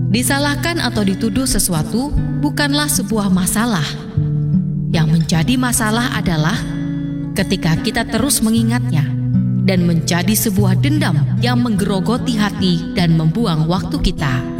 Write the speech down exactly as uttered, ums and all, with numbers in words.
Disalahkan atau dituduh sesuatu bukanlah sebuah masalah. Yang menjadi masalah adalah ketika kita terus mengingatnya dan menjadi sebuah dendam yang menggerogoti hati dan membuang waktu kita.